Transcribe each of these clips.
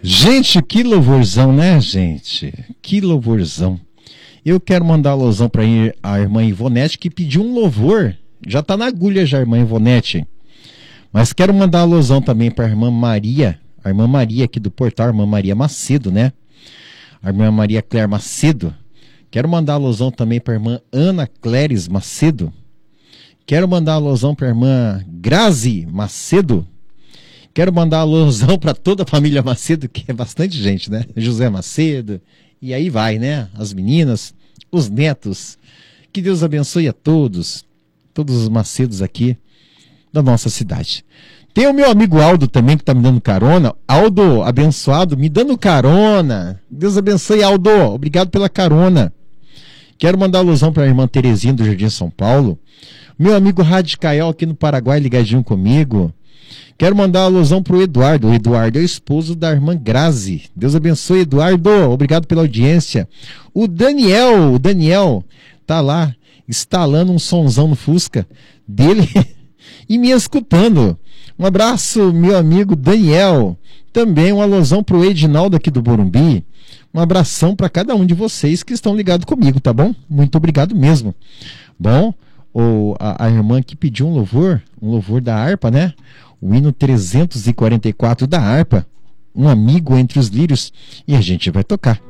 Gente, que louvorzão, né, gente? Que louvorzão. Eu quero mandar alusão para a irmã Ivonete, que pediu um louvor. Já tá na agulha já, irmã Ivonete. Mas quero mandar alusão também para a irmã Maria aqui do portal, a irmã Maria Macedo, né? A irmã Maria Claire Macedo. Quero mandar alusão também para a irmã Ana Cléris Macedo. Quero mandar alusão para a irmã Grazi Macedo. Quero mandar alusão para toda a família Macedo, que é bastante gente, né? José Macedo, e aí vai, né? As meninas, os netos. Que Deus abençoe a todos os Macedos aqui da nossa cidade. Tem o meu amigo Aldo também, que está me dando carona. Aldo, abençoado, me dando carona. Deus abençoe, Aldo. Obrigado pela carona. Quero mandar alusão para a irmã Terezinha do Jardim São Paulo. Meu amigo Radicael aqui no Paraguai, ligadinho comigo. Quero mandar alusão para o Eduardo. O Eduardo é o esposo da irmã Grazi. Deus abençoe, Eduardo. Obrigado pela audiência. O Daniel tá lá instalando um sonzão no Fusca dele e me escutando. Um abraço, meu amigo Daniel. Também uma alusão para o Edinaldo aqui do Morumbi. Um abração para cada um de vocês que estão ligados comigo, tá bom? Muito obrigado mesmo. Bom, a irmã que pediu um louvor da harpa, né? O hino 344 da harpa, um amigo entre os lírios, e a gente vai tocar.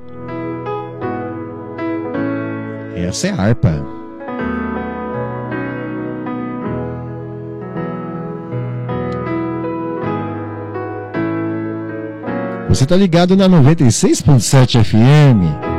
Essa é a harpa. Você tá ligado na 96.7 FM.